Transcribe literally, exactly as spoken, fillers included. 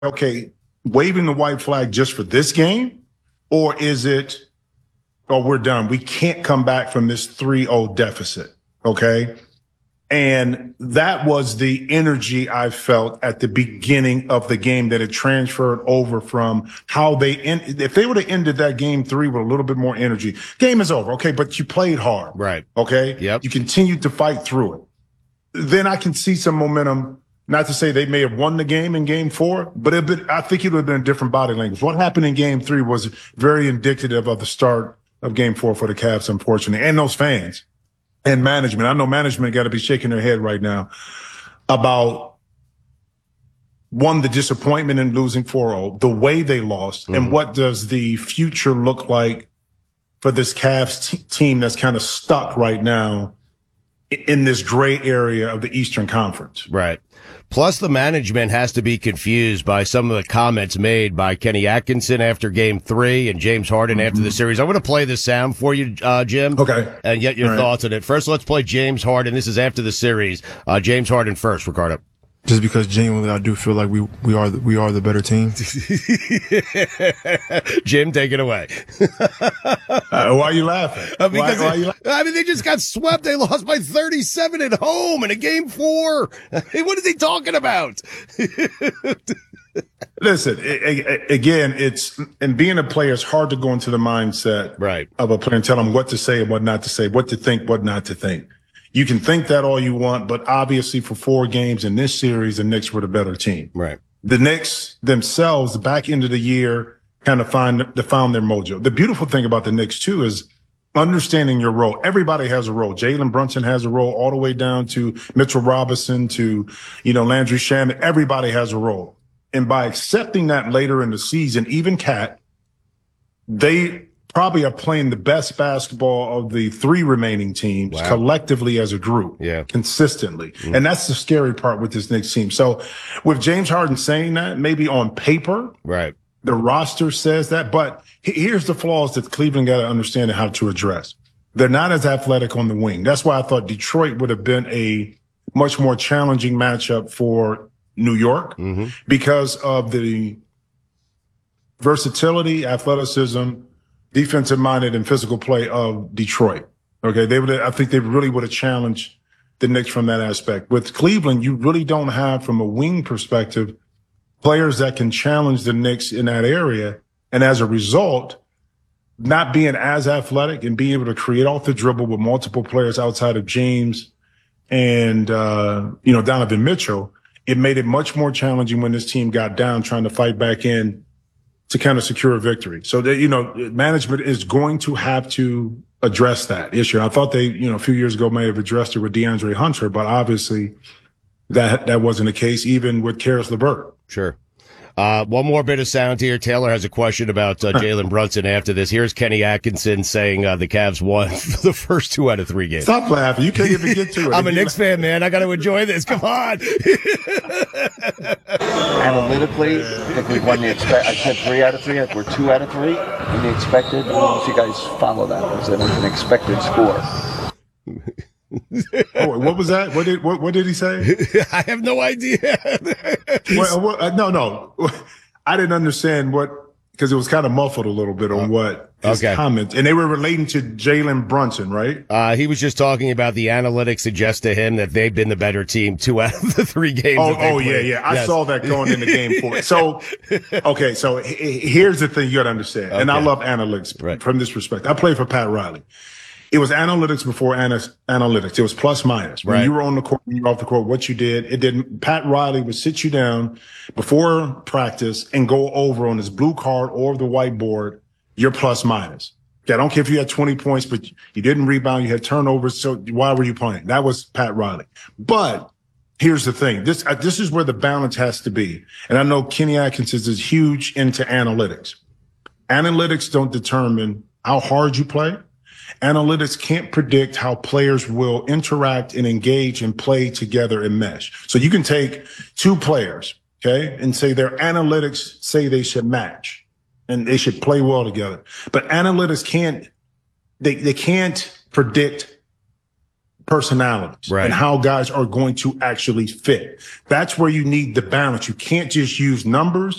okay, waving the white flag just for this game? Or is it, oh, we're done. We can't come back from this three oh deficit, okay? And that was the energy I felt at the beginning of the game that had transferred over from how they end. If they would have ended that game three with a little bit more energy, game is over. Okay. But you played hard. Right. Okay. Yep. You continued to fight through it. Then I can see some momentum. Not to say they may have won the game in game four, but it been, I think it would have been a different body language. What happened in game three was very indicative of the start of game four for the Cavs, unfortunately, and those fans. And management. I know management got to be shaking their head right now about, one, the disappointment in losing four oh, the way they lost, mm-hmm. and what does the future look like for this Cavs t- team that's kind of stuck right now in this gray area of the Eastern Conference. Right. Plus, the management has to be confused by some of the comments made by Kenny Atkinson after game three and James Harden mm-hmm. after the series. I want to play the sound for you, uh, Jim. Okay. And get your All thoughts right. on it. First, let's play James Harden. This is after the series. Uh, James Harden first, Ricardo. Just because genuinely I do feel like we we are the, we are the better team. Jim, take it away. uh, why are you laughing? Uh, because why, why are you laughing? I mean, they just got swept. They lost by thirty-seven at home in a game four. I mean, what are they talking about? Listen, it, it, again, it's and being a player, it's hard to go into the mindset right. of a player and tell them what to say and what not to say, what to think, what not to think. You can think that all you want, but obviously for four games in this series, the Knicks were the better team. Right. The Knicks themselves, the back end of the year, kind of find they found their mojo. The beautiful thing about the Knicks too is understanding your role. Everybody has a role. Jalen Brunson has a role, all the way down to Mitchell Robinson to, you know, Landry Shamet. Everybody has a role. And by accepting that later in the season, even Cat, they probably are playing the best basketball of the three remaining teams wow. collectively as a group, yeah, consistently. Mm. And that's the scary part with this Knicks team. So with James Harden saying that, maybe on paper, right, the roster says that, but here's the flaws that Cleveland got to understand how to address. They're not as athletic on the wing. That's why I thought Detroit would have been a much more challenging matchup for New York mm-hmm. because of the versatility, athleticism, defensive minded and physical play of Detroit. Okay. They would, I think they really would have challenged the Knicks from that aspect. With Cleveland, you really don't have, from a wing perspective, players that can challenge the Knicks in that area. And as a result, not being as athletic and being able to create off the dribble with multiple players outside of James and, uh, you know, Donovan Mitchell, it made it much more challenging when this team got down trying to fight back in to kind of secure a victory. So that, you know, management is going to have to address that issue. I thought they, you know, a few years ago may have addressed it with DeAndre Hunter, but obviously that, that wasn't the case, even with Karis LeVert. Sure. Uh, one more bit of sound here. Taylor has a question about uh, Jalen Brunson after this. Here's Kenny Atkinson saying uh, the Cavs won the first two out of three games. Stop laughing. You can't even get to it. I'm a Knicks fan, man. I got to enjoy this. Come on. Analytically, I think we've won the expect. I said three out of three. I think we're two out of three in the expected. I don't know if you guys follow that. Was it an expected score? Oh, what was that? What did what, what did he say? I have no idea. well, well, uh, no, no, I didn't understand what, because it was kind of muffled a little bit on what his okay. comments, and they were relating to Jalen Brunson, right? Uh, he was just talking about the analytics suggest to him that they've been the better team two out of the three games. Oh, that they oh yeah, played. yeah. I yes. saw that going into game four. So, okay, so h- here's the thing you got to understand, okay. and I love analytics right. from this respect. I played for Pat Riley. It was analytics before ana- analytics. It was plus minus. When right. you were on the court, when you were off the court, what you did, it didn't. Pat Riley would sit you down before practice and go over on his blue card or the whiteboard your plus minus. Okay, I don't care if you had twenty points, but you didn't rebound, you had turnovers. So why were you playing? That was Pat Riley. But here's the thing. This, uh, this is where the balance has to be. And I know Kenny Atkinson is huge into analytics. Analytics don't determine how hard you play. Analytics can't predict how players will interact and engage and play together and mesh. So you can take two players, okay, and say their analytics say they should match and they should play well together. But analytics can't, they, they can't predict personalities Right. and how guys are going to actually fit. That's where you need the balance. You can't just use numbers.